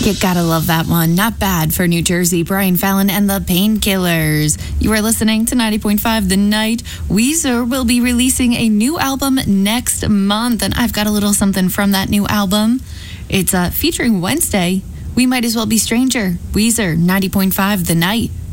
You gotta love that one. Not bad for New Jersey. Brian Fallon and the Painkillers. You are listening to 90.5 The Night. Weezer will be releasing a new album next month, and I've got a little something from that new album. It's featuring Wednesday. We Might As Well Be Stranger. Weezer, 90.5 The Night.